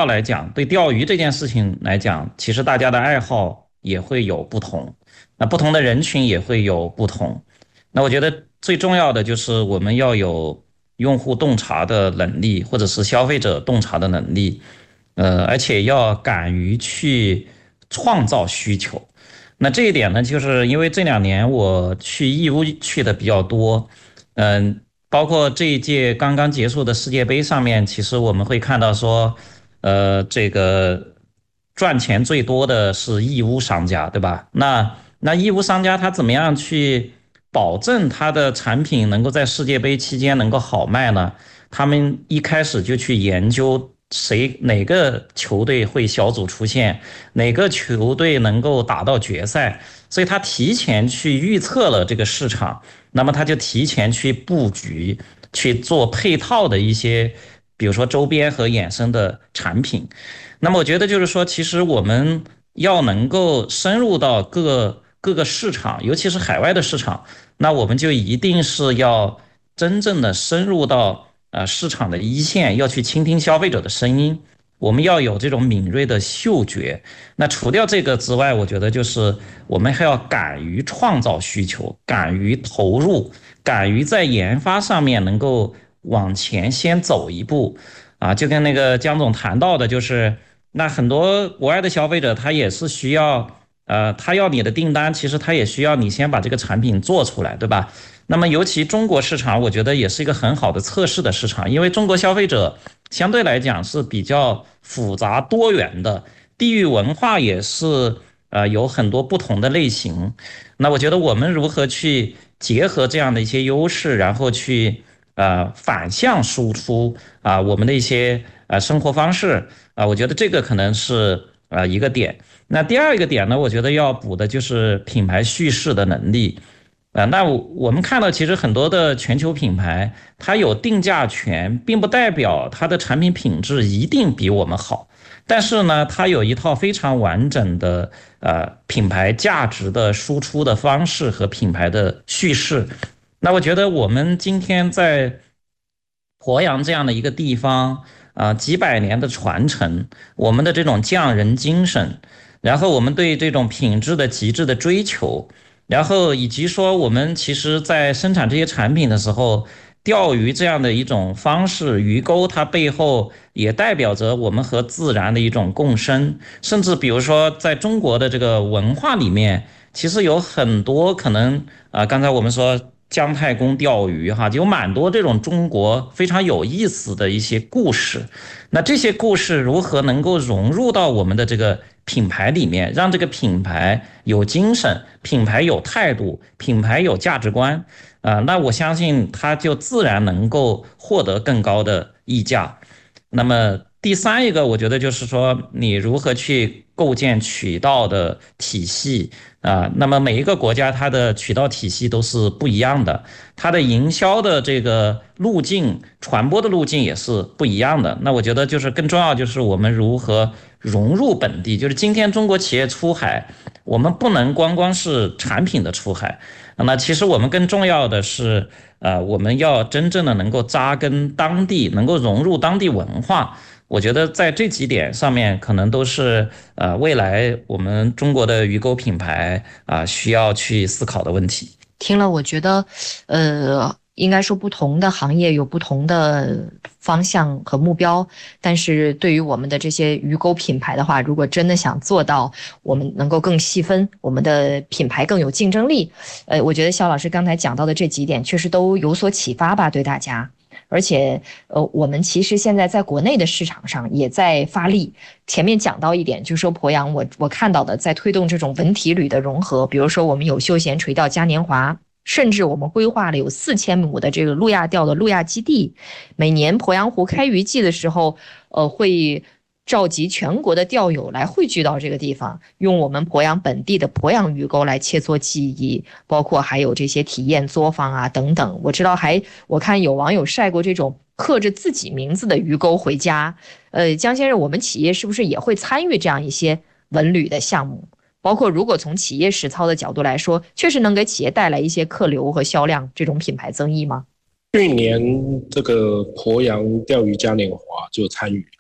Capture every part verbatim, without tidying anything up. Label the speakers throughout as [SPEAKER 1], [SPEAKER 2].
[SPEAKER 1] 要来讲，对钓鱼这件事情来讲，其实大家的爱好也会有不同，那不同的人群也会有不同。那我觉得最重要的就是我们要有用户洞察的能力，或者是消费者洞察的能力，呃，而且要敢于去创造需求。那这一点呢，就是因为这两年我去义乌去的比较多，嗯，包括这一届刚刚结束的世界杯上面，其实我们会看到说，呃，这个赚钱最多的是义乌商家，对吧？那那义乌商家他怎么样去保证他的产品能够在世界杯期间能够好卖呢？他们一开始就去研究谁哪个球队会小组出线，哪个球队能够打到决赛，所以他提前去预测了这个市场，那么他就提前去布局，去做配套的一些，比如说周边和衍生的产品。那么我觉得就是说，其实我们要能够深入到各个各个市场，尤其是海外的市场，那我们就一定是要真正的深入到呃市场的一线，要去倾听消费者的声音，我们要有这种敏锐的嗅觉。那除掉这个之外，我觉得就是我们还要敢于创造需求，敢于投入，敢于在研发上面能够往前先走一步啊。就跟那个江总谈到的，就是那很多国外的消费者他也是需要。呃，他要你的订单，其实他也需要你先把这个产品做出来，对吧？那么尤其中国市场，我觉得也是一个很好的测试的市场，因为中国消费者相对来讲是比较复杂多元的，地域文化也是呃有很多不同的类型。那我觉得我们如何去结合这样的一些优势，然后去呃反向输出啊、呃、我们的一些呃生活方式啊、呃，我觉得这个可能是呃一个点。那第二个点呢，我觉得要补的就是品牌叙事的能力。啊，那我们看到，其实很多的全球品牌，它有定价权，并不代表它的产品品质一定比我们好。但是呢，它有一套非常完整的呃品牌价值的输出的方式和品牌的叙事。那我觉得我们今天在鄱阳这样的一个地方啊、呃几百年的传承，我们的这种匠人精神，然后我们对这种品质的极致的追求。然后以及说，我们其实在生产这些产品的时候，钓鱼这样的一种方式，鱼钩它背后也代表着我们和自然的一种共生。甚至比如说，在中国的这个文化里面，其实有很多可能啊、呃刚才我们说姜太公钓鱼哈，有蛮多这种中国非常有意思的一些故事。那这些故事如何能够融入到我们的这个品牌里面，让这个品牌有精神，品牌有态度，品牌有价值观啊、呃那我相信它就自然能够获得更高的溢价。那么第三一个，我觉得就是说，你如何去构建渠道的体系啊？那么每一个国家它的渠道体系都是不一样的，它的营销的这个路径、传播的路径也是不一样的。那我觉得就是更重要就是我们如何融入本地，就是今天中国企业出海，我们不能光光是产品的出海，那其实我们更重要的是，呃，我们要真正的能够扎根当地，能够融入当地文化。我觉得在这几点上面，可能都是呃未来我们中国的鱼钩品牌啊、呃需要去思考的问题。
[SPEAKER 2] 听了，我觉得，呃，应该说不同的行业有不同的方向和目标，但是对于我们的这些鱼钩品牌的话，如果真的想做到我们能够更细分，我们的品牌更有竞争力，呃，我觉得肖老师刚才讲到的这几点确实都有所启发吧，对大家。而且，呃，我们其实现在在国内的市场上也在发力。前面讲到一点，就是说鄱阳我我看到的在推动这种文体旅的融合，比如说我们有休闲垂钓嘉年华，甚至我们规划了有四千亩的这个路亚钓的路亚基地，每年鄱阳湖开渔季的时候，呃，会召集全国的钓友来汇聚到这个地方，用我们鄱阳本地的鄱阳鱼钩来切磋技艺，包括还有这些体验作坊啊等等。我知道还我看有网友晒过这种刻着自己名字的鱼钩回家。呃，江先生，我们企业是不是也会参与这样一些文旅的项目？包括如果从企业实操的角度来说，确实能给企业带来一些客流和销量这种品牌增益吗？
[SPEAKER 3] 去年这个鄱阳钓鱼嘉年华就参与了，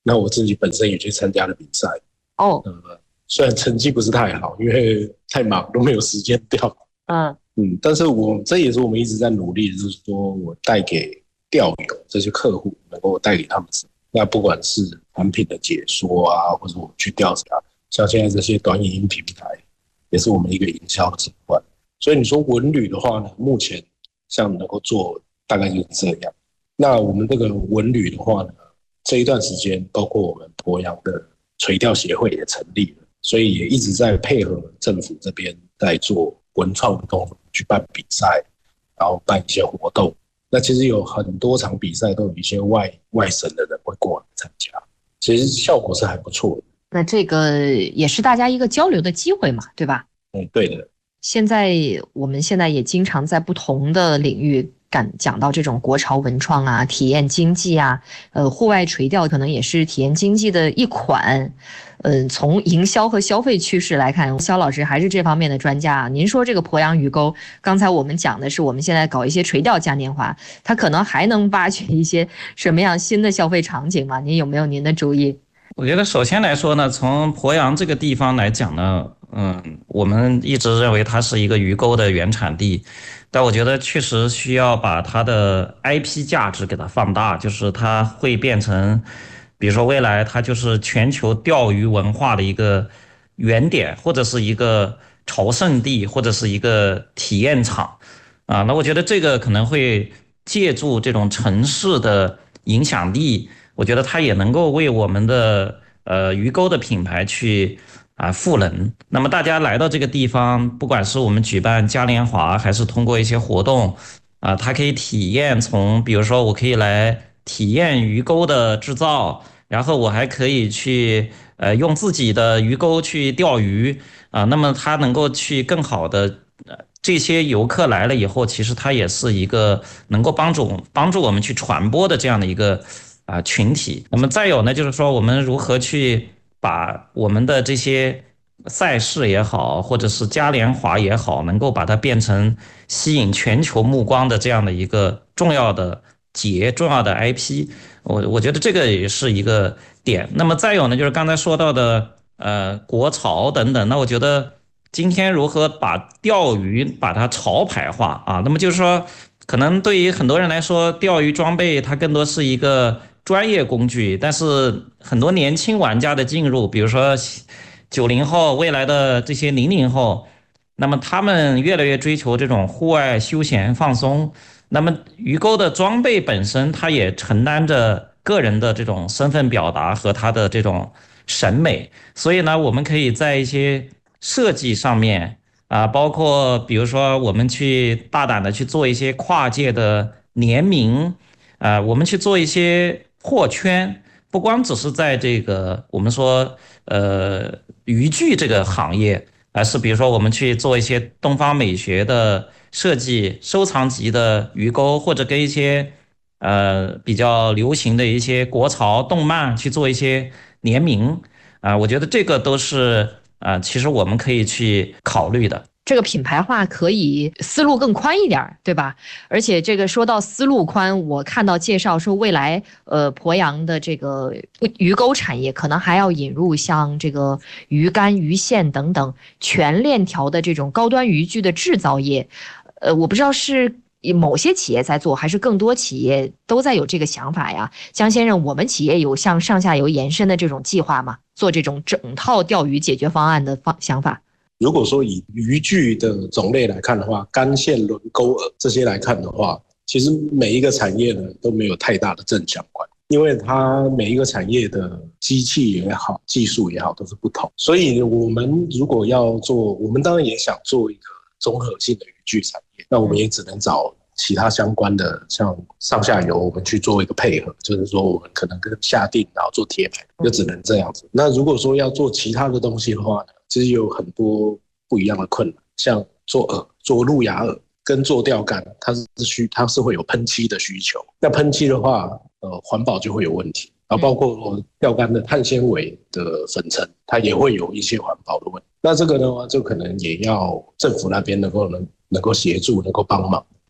[SPEAKER 3] 那我自己本身也去参加了比赛。
[SPEAKER 2] 哦，
[SPEAKER 3] 呃，虽然成绩不是太好，因为太忙都没有时间钓。
[SPEAKER 2] 嗯
[SPEAKER 3] 嗯，但是我这也是我们一直在努力的，就是说我带给钓友这些客户，能够带给他们什么？那不管是产品的解说啊，或者我们去调查，像现在这些短影音平台，也是我们一个营销的手段。所以你说文旅的话呢，目前像能够做大概就是这样。那我们这个文旅的话呢，这一段时间，包括我们鄱阳的垂钓协会也成立了，所以也一直在配合政府这边在做文创的动作，去办比赛，然后办一些活动。那其实有很多场比赛都有一些外外省的人会过来参加，其实效果是还不错的。
[SPEAKER 2] 那这个也是大家一个交流的机会嘛，对吧？
[SPEAKER 3] 嗯，对的。
[SPEAKER 2] 现在我们现在也经常在不同的领域讲讲到这种国潮文创啊、体验经济啊，呃，户外垂钓可能也是体验经济的一款。嗯，从营销和消费趋势来看，肖老师还是这方面的专家啊。您说这个鄱阳鱼钩，刚才我们讲的是我们现在搞一些垂钓嘉年华，它可能还能挖掘一些什么样新的消费场景吗？您有没有您的主意？
[SPEAKER 1] 我觉得首先来说呢，从鄱阳这个地方来讲呢，嗯，我们一直认为它是一个鱼钩的原产地，但我觉得确实需要把它的 I P 价值给它放大，就是它会变成，比如说未来它就是全球钓鱼文化的一个原点，或者是一个朝圣地，或者是一个体验场啊。那我觉得这个可能会借助这种城市的影响力，我觉得它也能够为我们的呃鱼钩的品牌去啊赋能。那么大家来到这个地方，不管是我们举办嘉年华，还是通过一些活动啊，它可以体验从，比如说我可以来体验鱼钩的制造，然后我还可以去呃用自己的鱼钩去钓鱼啊，那么它能够去更好的。这些游客来了以后，其实它也是一个能够帮助帮助我们去传播的这样的一个啊、呃、群体。那么再有呢，就是说我们如何去把我们的这些赛事也好，或者是嘉年华也好，能够把它变成吸引全球目光的这样的一个重要的节、重要的 I P。我我觉得这个也是一个点。那么再有呢，就是刚才说到的呃国潮等等，那我觉得。今天如何把钓鱼把它潮牌化啊？那么就是说，可能对于很多人来说，钓鱼装备它更多是一个专业工具，但是很多年轻玩家的进入，比如说九零后、未来的这些零零后，那么他们越来越追求这种户外休闲放松。那么鱼钩的装备本身，它也承担着个人的这种身份表达和他的这种审美，所以呢，我们可以在一些设计上面啊，包括比如说我们去大胆的去做一些跨界的联名，啊，我们去做一些破圈，不光只是在这个我们说呃渔具这个行业，而是比如说我们去做一些东方美学的设计、收藏级的鱼钩，或者跟一些呃比较流行的一些国潮动漫去做一些联名啊，我觉得这个都是。啊，其实我们可以去考虑的。
[SPEAKER 2] 这个品牌化可以思路更宽一点，对吧？而且这个说到思路宽，我看到介绍说未来呃鄱阳的这个鱼钩产业可能还要引入像这个鱼竿、鱼线等等全链条的这种高端渔具的制造业。呃，我不知道是某些企业在做，还是更多企业都在有这个想法呀？江先生，我们企业有向上下游延伸的这种计划吗？做这种整套钓鱼解决方案的方想法？
[SPEAKER 3] 如果说以渔具的种类来看的话，竿线、轮钩饵这些来看的话，其实每一个产业呢都没有太大的正相关，因为它每一个产业的机器也好、技术也好都是不同。所以我们如果要做，我们当然也想做一个综合性的渔具产业，那我们也只能找其他相关的，像上下游，我们去做一个配合，就是说我们可能跟下定，然后做贴牌，就只能这样子。那如果说要做其他的东西的话呢，其实有很多不一样的困难，像做饵、做路亚饵跟做钓竿，它是需它是会有喷漆的需求。那喷漆的话，呃，环保就会有问题，然后包括钓竿的碳纤维的粉尘，它也会有一些环保的问题。那这个的话，就可能也要政府那边能够能能够协助，能够帮忙。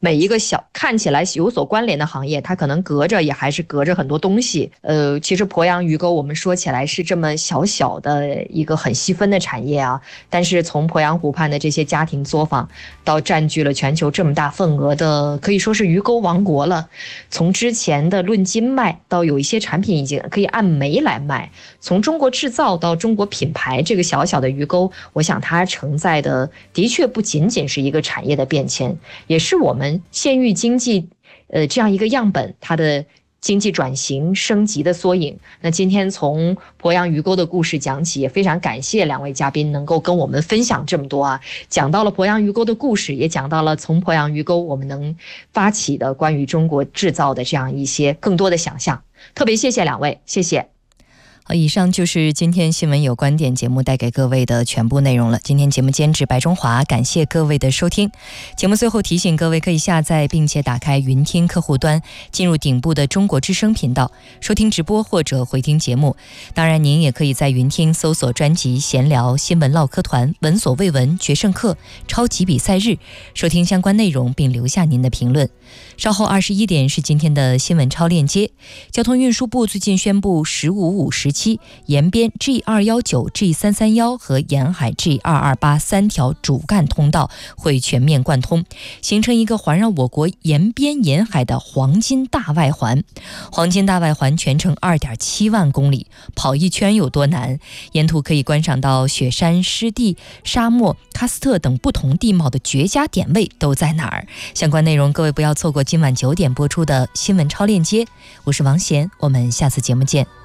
[SPEAKER 2] 每一个小看起来有所关联的行业，它可能隔着也还是隔着很多东西。呃，其实鄱阳鱼沟我们说起来是这么小小的一个很细分的产业啊，但是从鄱阳湖畔的这些家庭作坊到占据了全球这么大份额的，可以说是鱼沟王国了。从之前的论斤卖到有一些产品已经可以按枚来卖，从中国制造到中国品牌，这个小小的鱼沟，我想它承载的的确不仅仅是一个产业的变迁，也是我们县域经济呃这样一个样本它的经济转型升级的缩影。那今天从鄱阳鱼沟的故事讲起，也非常感谢两位嘉宾能够跟我们分享这么多啊，讲到了鄱阳鱼沟的故事，也讲到了从鄱阳鱼沟我们能发起的关于中国制造的这样一些更多的想象。特别谢谢两位，谢谢。
[SPEAKER 4] 好，以上就是今天新闻有观点节目带给各位的全部内容了。今天节目监制白中华，感谢各位的收听。节目最后提醒各位，可以下载并且打开云听客户端，进入顶部的中国之声频道，收听直播或者回听节目。当然，您也可以在云听搜索专辑闲聊、新闻唠嗑团、闻所未闻、决胜课、超级比赛日，收听相关内容并留下您的评论。稍后二十一点是今天的新闻超链接。交通运输部最近宣布十五五时期延边 G 二一九、G 三三一和沿海 G 二二八三条主干通道会全面贯通，形成一个环绕我国沿边沿海的黄金大外环。黄金大外环全程 二点七万公里，跑一圈有多难？沿途可以观赏到雪山、湿地、沙漠、喀斯特等不同地貌的绝佳点位都在哪儿？相关内容各位不要错过今晚九点播出的新闻超链接。我是王贤，我们下次节目见。